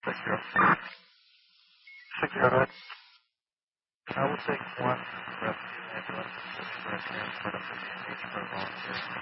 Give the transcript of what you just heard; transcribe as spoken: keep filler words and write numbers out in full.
Six zero. Six zero. I will take one rescue ambulance and six rescue instead of the H for volunteers.